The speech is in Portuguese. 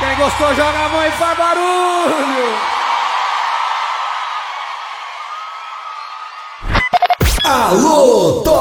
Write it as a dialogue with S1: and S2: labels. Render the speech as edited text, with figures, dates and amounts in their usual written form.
S1: Quem gostou, joga a mão e faz barulho!
S2: Alô,